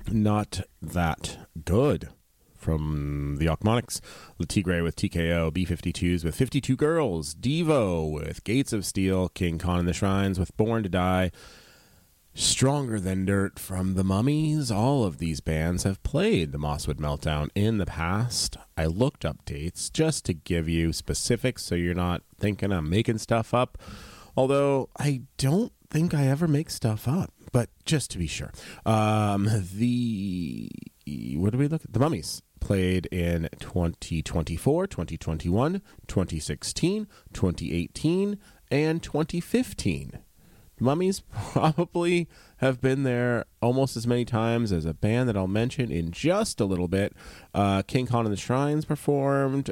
Not That Good from the Ochmoneks, Le Tigre with TKO, B-52s with 52 Girls, Devo with Gates of Steel, King Khan and the Shrines with Born to Die, Stronger Than Dirt from the Mummies. All of these bands have played the Mosswood Meltdown in the past. I looked up dates just to give you specifics so you're not thinking I'm making stuff up, although I don't think I ever make stuff up, but just to be sure. What do we look at? The Mummies played in 2024, 2021, 2016, 2018, and 2015. The Mummies probably have been there almost as many times as a band that I'll mention in just a little bit. King Khan and the Shrines performed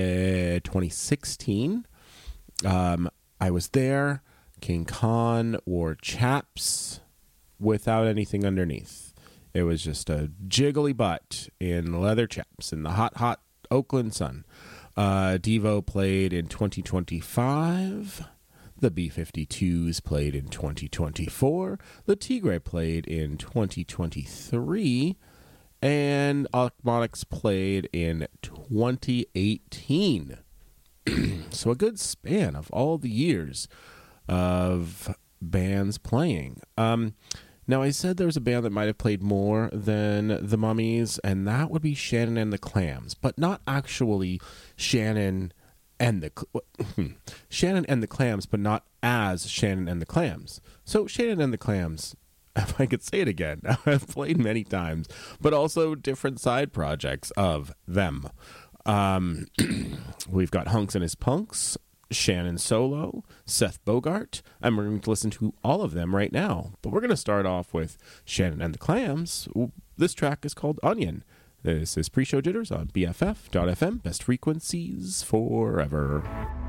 2016. I was there. King Khan wore chaps without anything underneath. It was just a jiggly butt in leather chaps in the hot, hot Oakland sun. Devo played in 2025. The B-52s played in 2024. Le Tigre played in 2023. And Ochmoneks played in 2018. So a good span of all the years of bands playing. Now, I said there was a band that might have played more than the Mummies, and that would be Shannon and the Clams, but not actually Shannon and the Shannon and the Clams, but not as Shannon and the Clams. So Shannon and the Clams, if I could say it again, I've played many times, but also different side projects of them. We've got Hunks and His Punks, Shannon Solo, Seth Bogart, and we're going to listen to all of them right now. But we're going to start off with Shannon and the Clams. This track is called Onion. This is Pre-Show Jitters on BFF.FM, best frequencies forever.